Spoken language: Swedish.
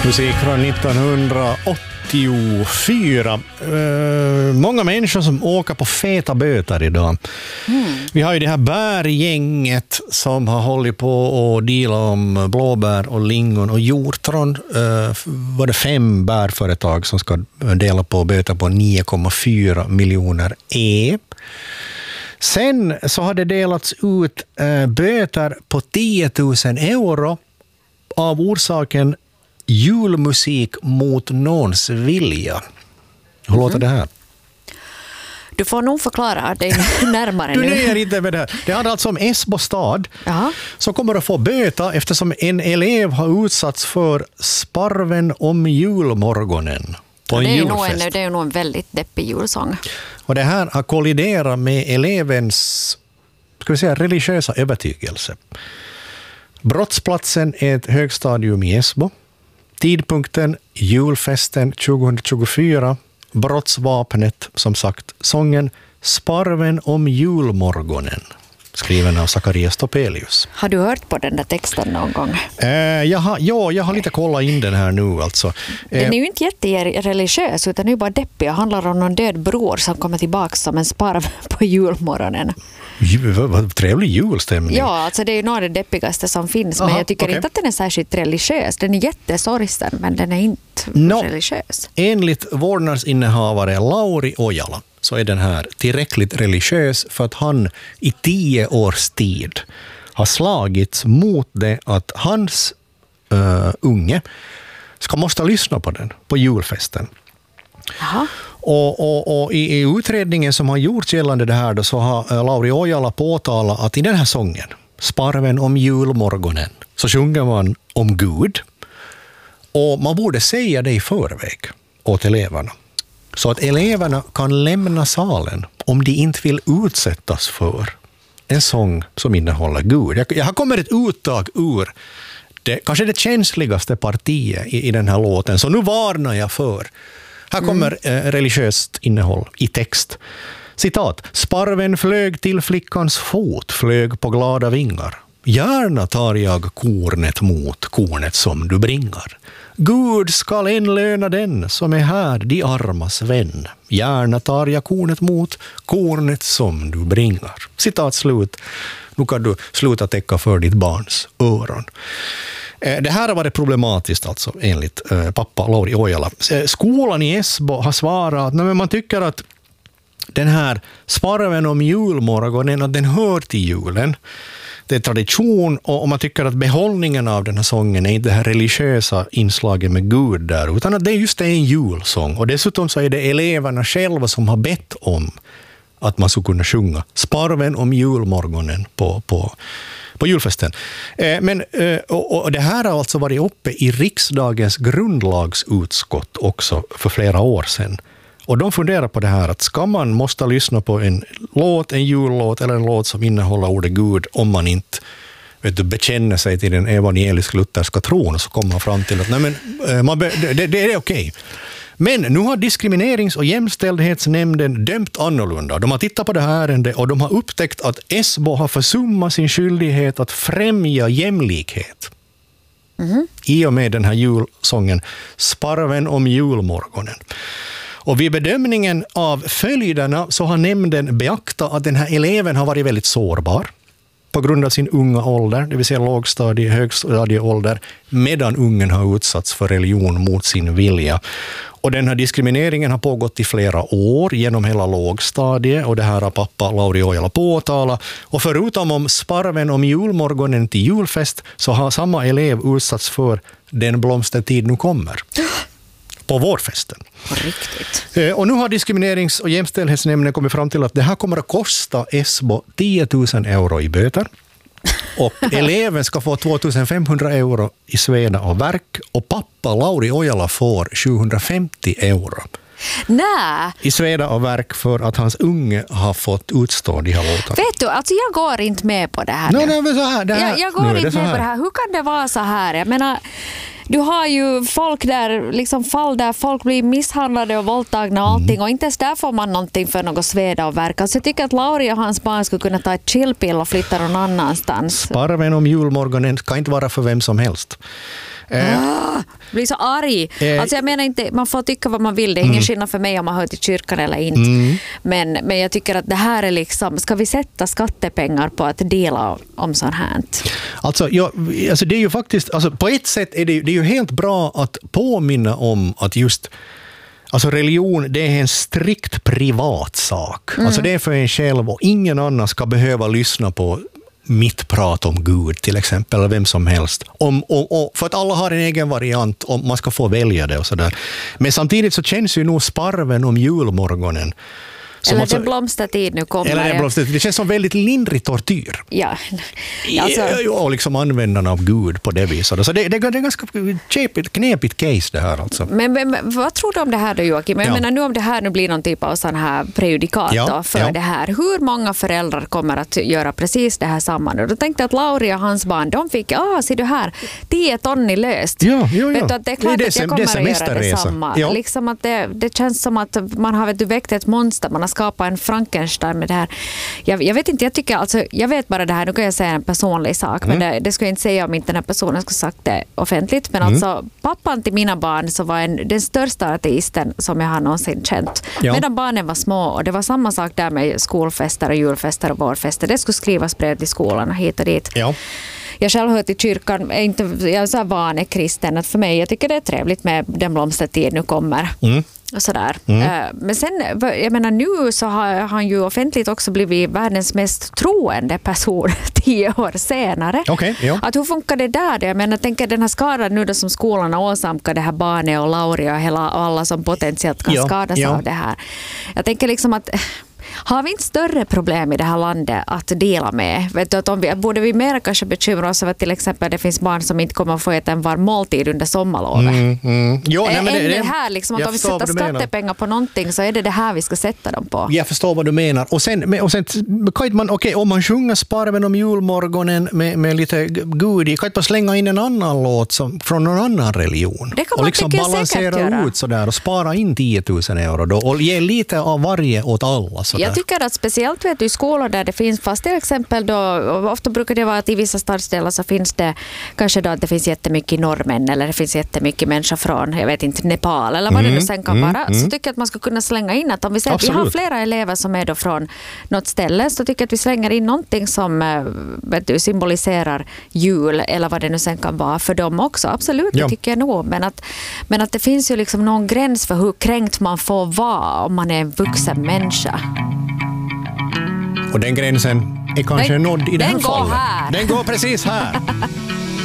Musik från 1984. Många människor som åker på feta böter idag. Vi har ju det här bärgänget som har hållit på och deala om blåbär och lingon och hjortron. Var det 5 bärföretag som ska dela på böter på 9,4 miljoner E. Sen så har det delats ut böter på 10 000 euro av orsaken julmusik mot någons vilja. Hur låter det här? Du får nog förklara dig närmare nu. Nu nöjer inte med det här. Det handlar alltså om Esbo stad som kommer att få böta eftersom en elev har utsatts för sparven om julmorgonen på en julfest. Det är nog en väldigt deppig julsång. Och det här har kolliderat med elevens, ska vi säga, religiösa övertygelse. Brottsplatsen är ett högstadium i Esbo. Tidpunkten julfesten 2024. Brottsvapnet, som sagt, sången Sparven om julmorgonen, skriven av Zacharias Topelius. Har du hört på den där texten någon gång? Jag har lite kollat in den här nu alltså. Den är ju inte jättereligiös utan det är bara deppig och handlar om någon död bror som kommer tillbaka som en sparv på julmorgonen. Vad trevlig julstämning. Ja, alltså det är ju något av det deppigaste som finns. Men jag tycker inte att den är särskilt religiös. Den är jättesorgsen, men den är inte religiös. Enligt vårdnadsinnehavare Lauri Ojala så är den här tillräckligt religiös för att han i 10 års tid har slagits mot det att hans unge måste lyssna på den på julfesten. Jaha. Och i utredningen som har gjorts gällande det här då, så har Lauri Ojala påtalat att i den här sången, Sparven om julmorgonen, så sjunger man om Gud. Och man borde säga det i förväg åt eleverna. Så att eleverna kan lämna salen om de inte vill utsättas för en sång som innehåller Gud. Jag har kommit ett uttag ur kanske det känsligaste partiet i den här låten. Så nu varnar jag för. Här kommer religiöst innehåll i text. Citat. Sparven flög till flickans fot, flög på glada vingar. Gärna tar jag kornet mot kornet som du bringar. Gud skall enlöna den som är här, de armas vän. Gärna tar jag kornet mot kornet som du bringar. Citat slut. Nu kan du sluta täcka för ditt barns öron. Det här har varit problematiskt alltså, enligt pappa Lauri Ojala. Skolan i Esbo har svarat att man tycker att den här sparven om julmorgonen, att den hör till julen. Det är tradition och man tycker att behållningen av den här sången är inte det här religiösa inslaget med Gud där, utan att det är just en julsång. Och dessutom så är det eleverna själva som har bett om att man skulle kunna sjunga sparven om julmorgonen på julfesten. Och det här har alltså varit uppe i riksdagens grundlagsutskott också för flera år sedan. Och de funderar på det här att ska man måste lyssna på en jullåt eller en låt som innehåller ordet Gud om man inte bekänner sig till den evangelisk-lutherska tron, så kommer man fram till att det är okej. Men nu har diskriminerings- och jämställdhetsnämnden dömt annorlunda. De har tittat på det här ärendet och de har upptäckt att Esbo har försummat sin skyldighet att främja jämlikhet. I och med den här julsången Sparven om julmorgonen. Och vid bedömningen av följderna så har nämnden beaktat att den här eleven har varit väldigt sårbar på grund av sin unga ålder, det vill säga lågstadie- högstadieålder, medan ungen har utsatts för religion mot sin vilja. Och den här diskrimineringen har pågått i flera år genom hela lågstadiet, och det här har pappa Lauri Ojala påtalat. Och förutom om sparven om julmorgonen till julfest så har samma elev utsatts för Den blomstertid nu kommer på vårfesten. Riktigt. Och nu har diskriminerings- och jämställdhetsnämnden kommit fram till att det här kommer att kosta Esbo 10 000 euro i böter. Och eleven ska få 2 500 euro i sveda och verk. Och pappa Lauri Ojala får 750 euro. Nej. I sveda och verk för att hans unge har fått utstå de här låtarna. Vet du, alltså jag går inte med på det här. Jag går inte med på det här. Hur kan det vara så här? Jag menar, du har ju folk där, liksom fall där folk blir misshandlade och våldtagna och allting, och inte ens där får man någonting för något sveda och verk. Så jag tycker att Lauri och hans barn skulle kunna ta ett chillpill och flytta någon annanstans. Sparven om julmorgonen kan inte vara för vem som helst. blir så arg. Alltså jag menar inte, man får tycka vad man vill. Det är ingen skillnad för mig om man hör till kyrkan eller inte. Men jag tycker att det här är liksom, ska vi sätta skattepengar på att dela om sånt här? Alltså det är ju faktiskt, alltså på ett sätt är det är ju helt bra att påminna om att just alltså religion, det är en strikt privat sak. Alltså det är för en själv och ingen annan ska behöva lyssna på mitt prat om Gud till exempel, eller vem som helst. För att alla har en egen variant och man ska få välja det och sådär. Men samtidigt så känns ju nog sparven om julmorgonen. Eller den blomstertid nu kommer. Eller den blomstertid. Det känns som väldigt lindrig tortyr. Ja. Alltså. Och liksom användarna av Gud på det viset. Så det är ganska knepigt case det här alltså. Men vad tror du om det här då, Joakim? Jag menar nu om det här nu blir någon typ av sån här prejudikat då för det här. Hur många föräldrar kommer att göra precis det här samma nu? Då tänkte jag att Lauri och hans barn, de fick, ser du här, 10 ton i löst. Ja. Vet du, att det är klart att jag kommer att göra det samma. Ja. Liksom att det känns som att man har väckt ett monster, man har skapa en Frankenstein med det här. Jag vet inte, jag vet bara det här, nu kan jag säga en personlig sak, men det skulle jag inte säga om inte den här personen skulle sagt det offentligt, men alltså pappan till mina barn så var den största ateisten som jag har någonsin känt. Medan barnen var små, och det var samma sak där med skolfester och julfester och vårfester. Det skulle skrivas brev till skolan och hit och dit. Ja. Jag själv hör till kyrkan, jag är så van kristen, att för mig, jag tycker det är trevligt med den blomstertid nu kommer. Och sådär. Men sen, jag menar nu så har han ju offentligt också blivit världens mest troende person 10 år senare. Att hur funkar det där? Jag menar, tänker den här skadan nu då som skolan åsamkar det här barnet och Lauri och alla som potentiellt kan skadas av det här. Jag tänker liksom att har vi inte större problem i det här landet att dela med? Vet du, att borde vi mer kanske bekymra oss över till exempel det finns barn som inte kommer att få äta en varm måltid under sommarlovet? Det här liksom, att om vi sätter skattepengar på någonting så är det här vi ska sätta dem på. Jag förstår vad du menar. Och sen kan man, om man sjunger sparven om julmorgonen med lite Gud, kan man slänga in en annan låt från någon annan religion? Det kan man och liksom balansera ut sådär och spara in 10 000 euro då, och ge lite av varje åt alla. Jag tycker att speciellt vet du, i skolor där det finns, fast till exempel då, ofta brukar det vara att i vissa stadsdelar så finns det kanske då att det finns jättemycket norrmän eller det finns jättemycket människor från, jag vet inte, Nepal eller vad det nu sen kan vara, så tycker jag att man ska kunna slänga in att om vi säger att vi har flera elever som är då från något ställe, så tycker jag att vi slänger in någonting som vet du, symboliserar jul eller vad det nu sen kan vara för dem också, absolut, det tycker jag nog, men att det finns ju liksom någon gräns för hur kränkt man får vara om man är en vuxen människa. Och den gränsen är kanske nådd i det här fallet. Den går här. Den går precis här.